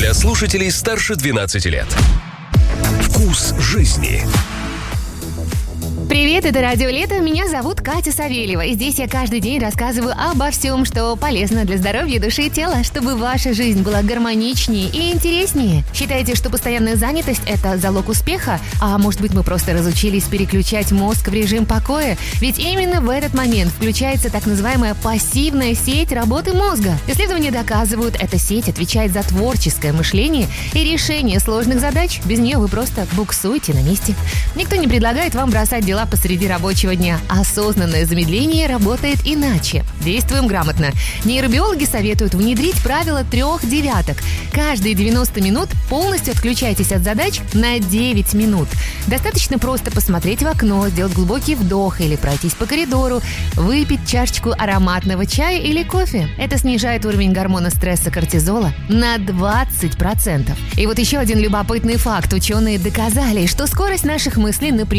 для слушателей старше 12 лет. Вкус жизни. Привет, это Радио Лето, меня зовут Катя Савельева, и здесь я каждый день рассказываю обо всем, что полезно для здоровья души и тела, чтобы ваша жизнь была гармоничнее и интереснее. Считаете, что постоянная занятость – это залог успеха? А может быть, мы просто разучились переключать мозг в режим покоя? Ведь именно в этот момент включается так называемая пассивная сеть работы мозга. Исследования доказывают, эта сеть отвечает за творческое мышление и решение сложных задач. Без нее вы просто буксуете на месте. Никто не предлагает вам бросать дела посреди рабочего дня. Осознанное замедление работает иначе. Действуем грамотно. Нейробиологи советуют внедрить правило 3 девяток. Каждые 90 минут полностью отключайтесь от задач на 9 минут. Достаточно просто посмотреть в окно, сделать глубокий вдох или пройтись по коридору, выпить чашечку ароматного чая или кофе. Это снижает уровень гормона стресса кортизола на 20%. И вот еще один любопытный факт. Ученые доказали, что скорость наших мыслей напрямую